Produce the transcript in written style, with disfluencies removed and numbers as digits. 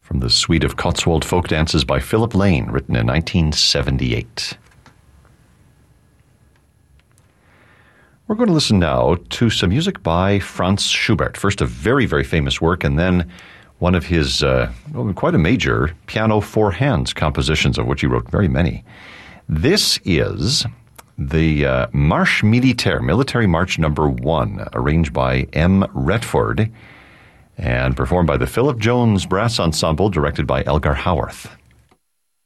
from the suite of Cotswold folk dances by Philip Lane, written in 1978. We're going to listen now to some music by Franz Schubert. First, a very, very famous work, and then one of his quite a major piano four hands compositions, of which he wrote very many. This is the Marche Militaire, Military March No. 1, arranged by M. Retford and performed by the Philip Jones Brass Ensemble, directed by Elgar Howarth.